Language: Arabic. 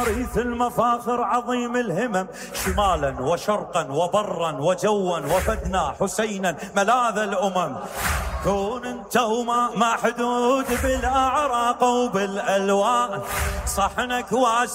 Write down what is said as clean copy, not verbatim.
ريث المفاخر عظيم الهمم، شمالا وشرقا وبرا وجوا وفدنا حسينا ملاذ الأمم. كون انت وما محدود بالأعراق وبالألوان، صحنك واسع